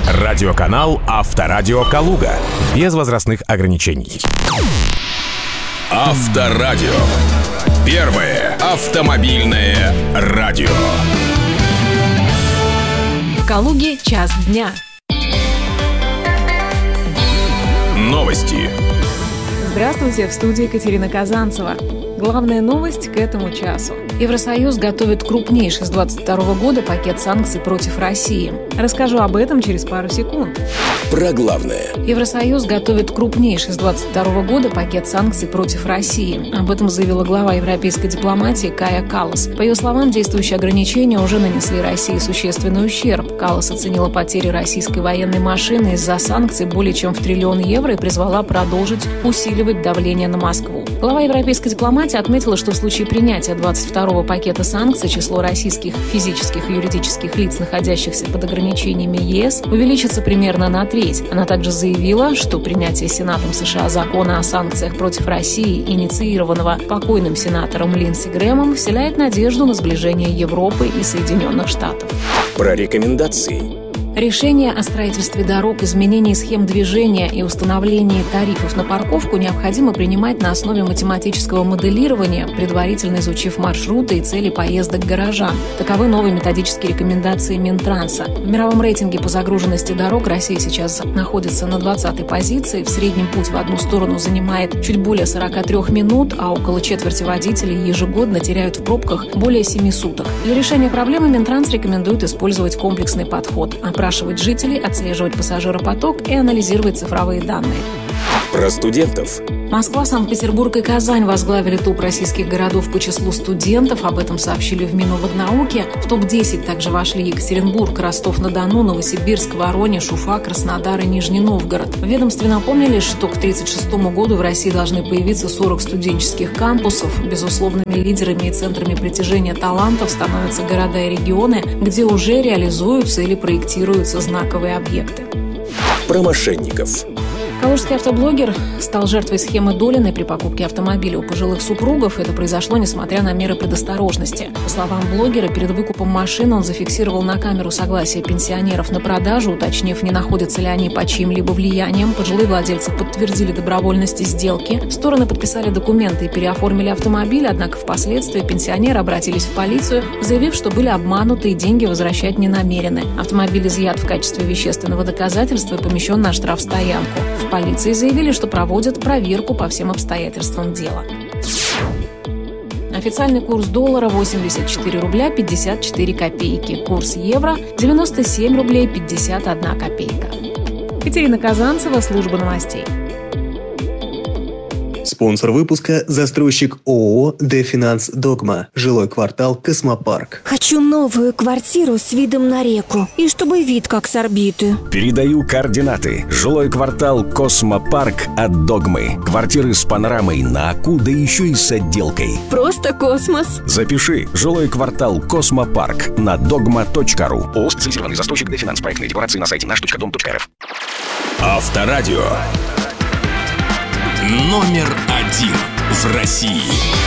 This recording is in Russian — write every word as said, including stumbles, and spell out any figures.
Радиоканал «Авторадио Калуга». Без возрастных ограничений. Авторадио. Первое автомобильное радио. В Калуге час дня. Новости. Здравствуйте, в студии Екатерина Казанцева. Главная новость к этому часу. Евросоюз готовит крупнейший с двадцать второго года пакет санкций против России. Расскажу об этом через пару секунд. Про главное. Евросоюз готовит крупнейший с двадцать второго года пакет санкций против России. Об этом заявила глава европейской дипломатии Кая Каллас. По ее словам, действующие ограничения уже нанесли России существенный ущерб. Каллас оценила потери российской военной машины из-за санкций более чем в триллион евро и призвала продолжить усиливать давление на Москву. Глава европейской дипломатии отметила, что в случае принятия двадцать второго пакета санкций число российских физических и юридических лиц, находящихся под ограничениями ЕС, увеличится примерно на треть. Она также заявила, что принятие Сенатом США закона о санкциях против России, инициированного покойным сенатором Линдси Грэмом, вселяет надежду на сближение Европы и Соединенных Штатов. Про рекомендации. Решение о строительстве дорог, изменении схем движения и установлении тарифов на парковку необходимо принимать на основе математического моделирования, предварительно изучив маршруты и цели поездок горожан. Таковы новые методические рекомендации Минтранса. В мировом рейтинге по загруженности дорог Россия сейчас находится на двадцатой позиции. В среднем путь в одну сторону занимает чуть более сорок три минут, а около четверти водителей ежегодно теряют в пробках более семи суток. Для решения проблемы Минтранс рекомендует использовать комплексный подход. Опрашивать жителей, отслеживать пассажиропоток и анализировать цифровые данные. Про студентов. Москва, Санкт-Петербург и Казань возглавили топ российских городов по числу студентов. Об этом сообщили в Миноборнауке. В топ десять также вошли Екатеринбург, Ростов-на-Дону, Новосибирск, Воронеж, Уфа, Краснодар и Нижний Новгород. В ведомстве напомнили, что к тридцать шестому году в России должны появиться сорок студенческих кампусов. Безусловными лидерами и центрами притяжения талантов становятся города и регионы, где уже реализуются или проектируются знаковые объекты. Про мошенников. Калужский автоблогер стал жертвой схемы Долиной при покупке автомобиля у пожилых супругов. Это произошло несмотря на меры предосторожности. По словам блогера, перед выкупом машины он зафиксировал на камеру согласие пенсионеров на продажу, уточнив, не находятся ли они под чьим-либо влиянием. Пожилые владельцы подтвердили добровольность сделки. Стороны подписали документы и переоформили автомобиль, однако впоследствии пенсионеры обратились в полицию, заявив, что были обмануты и деньги возвращать не намерены. Автомобиль изъят в качестве вещественного доказательства и помещен на штрафстоянку. В полиции заявили, что проводят проверку по всем обстоятельствам дела. Официальный курс доллара восемьдесят четыре рубля пятьдесят четыре копейки. Курс евро девяносто семь рублей пятьдесят одна копейка. Екатерина Казанцева, служба новостей. Спонсор выпуска – застройщик ООО «Дефинанс Догма». Жилой квартал «Космопарк». Хочу новую квартиру с видом на реку. И чтобы вид как с орбиты. Передаю координаты. Жилой квартал «Космопарк» от «Догмы». Квартиры с панорамой на Аку, да еще и с отделкой. Просто космос. Запиши. Жилой квартал «Космопарк» на догма точка ру. ООО «Специализированный застройщик Дефинанс». Проектные декларации на сайте наш точка дом точка рф. Авторадио. Номер один в России.